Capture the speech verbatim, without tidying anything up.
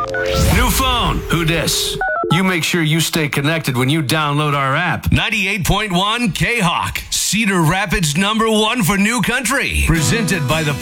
New phone. Who dis? You make sure you stay connected when you download our app. ninety-eight point one K-Hawk. Cedar Rapids number one for new country. Presented by the